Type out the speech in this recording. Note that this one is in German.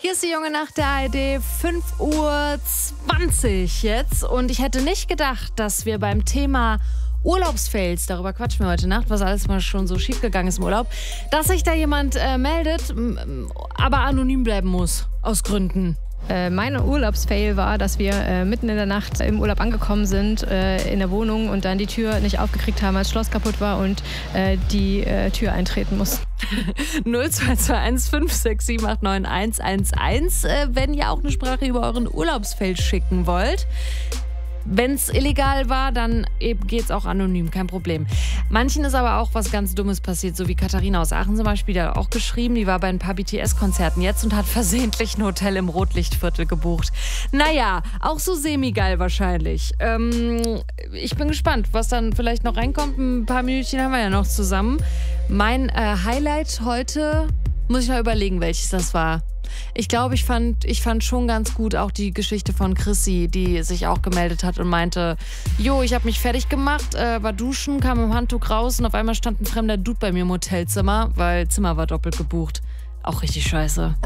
Hier ist die junge Nacht der ARD, 5:20 Uhr jetzt. Und ich hätte nicht gedacht, dass wir beim Thema Urlaubsfails, darüber quatschen wir heute Nacht, was alles mal schon so schief gegangen ist im Urlaub, dass sich da jemand meldet, aber anonym bleiben muss, aus Gründen. Mein Urlaubsfail war, dass wir mitten in der Nacht im Urlaub angekommen sind, in der Wohnung und dann die Tür nicht aufgekriegt haben, als das Schloss kaputt war und die Tür eintreten muss. 0221 567 891 111, wenn ihr auch eine Sprache über euren Urlaubsfail schicken wollt. Wenn es illegal war, dann geht es auch anonym, kein Problem. Manchen ist aber auch was ganz Dummes passiert, so wie Katharina aus Aachen zum Beispiel, die hat auch geschrieben, die war bei ein paar BTS-Konzerten jetzt und hat versehentlich ein Hotel im Rotlichtviertel gebucht. Naja, auch so semi-geil wahrscheinlich. Ich bin gespannt, was dann vielleicht noch reinkommt. Ein paar Minütchen haben wir ja noch zusammen. Mein Highlight heute, muss ich mal überlegen, welches das war. Ich glaube, ich fand schon ganz gut auch die Geschichte von Chrissy, die sich auch gemeldet hat und meinte, jo, ich habe mich fertig gemacht, war duschen, kam im Handtuch raus und auf einmal stand ein fremder Dude bei mir im Hotelzimmer, weil Zimmer war doppelt gebucht. Auch richtig scheiße.